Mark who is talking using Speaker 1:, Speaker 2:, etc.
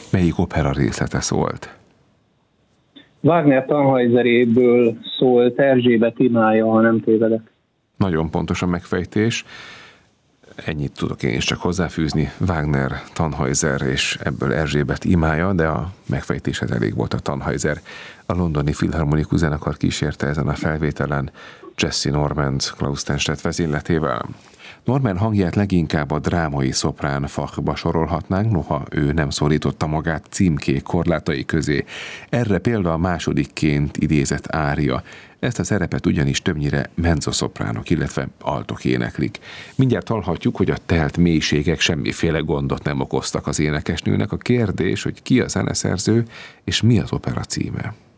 Speaker 1: Melyik opera részlete szólt?
Speaker 2: Wagner Tannhäuseréből szólt, Erzsébet imája, ha nem tévedek.
Speaker 1: Nagyon pontos a megfejtés. Ennyit tudok én is csak hozzáfűzni. Wagner, Tannhäuser és ebből Erzsébet imája, de a megfejtéshez elég volt a Tannhäuser. A londoni filharmonikus zenekar kísérte ezen a felvételen Jesse Normand Klaus Tennstedt vezényletével. Norman hangját leginkább a drámai szoprán fachba sorolhatnánk, noha ő nem szorította magát címkék korlátai közé. Erre példa a másodikként idézett ária. Ezt a szerepet ugyanis többnyire mezzosopránok, illetve altok éneklik. Mindjárt hallhatjuk, hogy a telt mélységek semmiféle gondot nem okoztak az énekesnőnek. A kérdés, hogy ki a zeneszerző és mi az opera címe.